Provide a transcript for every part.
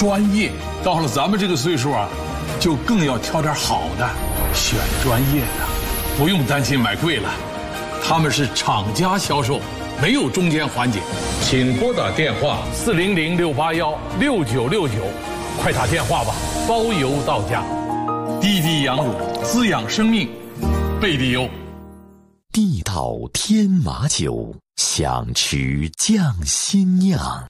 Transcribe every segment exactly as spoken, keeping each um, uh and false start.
专业。到了咱们这个岁数啊，就更要挑点好的，选专业的，不用担心买贵了。他们是厂家销售，没有中间环节。请拨打电话四零零六八幺六九六九，快打电话吧，包邮到家。滴滴羊乳，滋养生命，贝蒂优。 地道天马酒，享池匠心酿。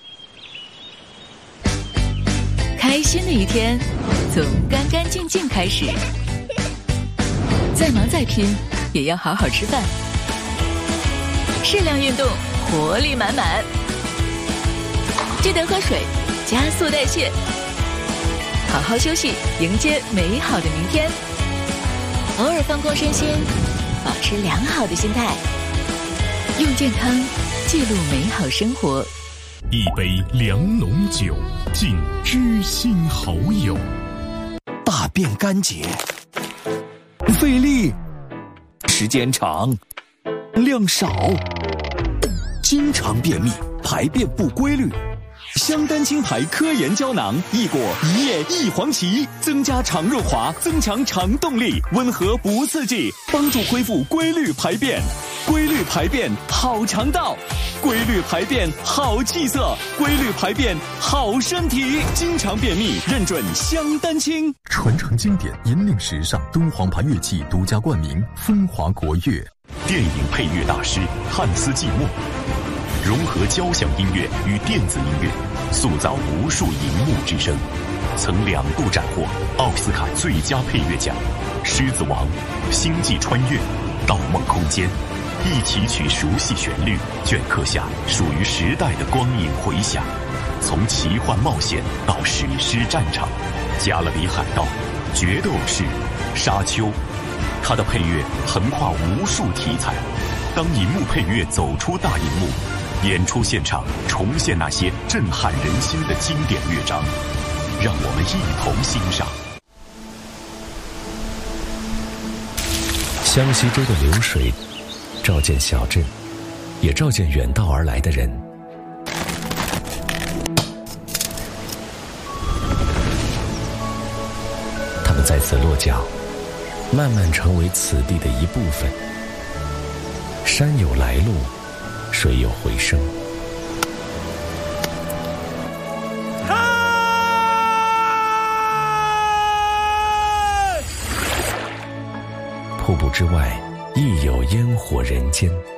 开心的一天，从干干净净开始。再忙再拼，也要好好吃饭。适量运动，活力满满。记得喝水，加速代谢。好好休息，迎接美好的明天。偶尔放空身心，保持良好的心态，用健康记录美好生活。 一杯良浓酒，敬知心好友。 大便干结，费力，时间长，量少，经常便秘，排便不规律。香丹青牌科研胶囊，益果一叶一黄芪，增加肠润滑，增强肠动力，温和不刺激，帮助恢复规律排便。规律排便好肠道，规律排便好气色，规律排便好身体。经常便秘，认准香丹青。 传承经典，引领时尚，敦煌牌乐器独家冠名，风华国乐。 电影配乐大师汉斯季默，融合交响音乐与电子音乐，塑造无数荧幕之声，曾两度斩获奥斯卡最佳配乐奖。狮子王、星际穿越、盗梦空间，一起曲熟悉旋律，镌刻下属于时代的光影回响。从奇幻冒险到史诗战场，加勒比海盗、决斗士、沙丘，他的配乐横跨无数题材。当银幕配乐走出大荧幕，演出现场重现那些震撼人心的经典乐章，让我们一同欣赏。 湘西州的流水照见小镇，也照见远道而来的人。他们在此落脚，慢慢成为此地的一部分。山有来路，水有回声。瀑布之外，亦有烟火人间。